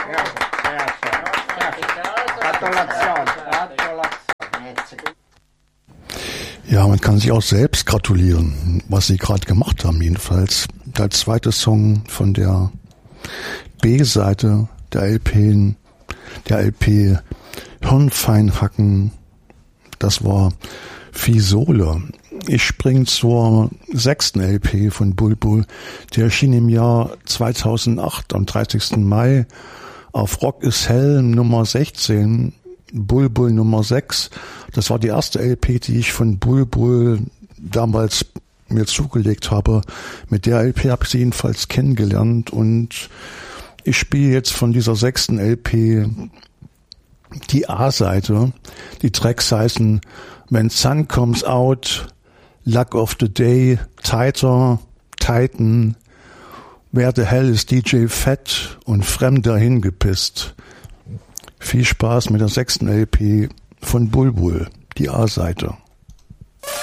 Ja, man kann sich auch selbst gratulieren, was sie gerade gemacht haben jedenfalls. Der zweite Song von der B-Seite der LP Hirnfeinhacken, das war Fisole. Ich springe zur 6. LP von Bulbul, die erschien im Jahr 2008 am 30. Mai auf Rock is Hell Nummer 16, Bulbul Nummer 6. Das war die erste LP, die ich von Bulbul damals mir zugelegt habe. Mit der LP habe ich sie jedenfalls kennengelernt und ich spiele jetzt von dieser 6. LP die A-Seite. Die Tracks heißen When Sun Comes Out, Luck of the Day, Tighter, Titan, Where the Hell is DJ Fett und Fremder hingepisst. Viel Spaß mit der 6. LP von Bulbul, die A-Seite.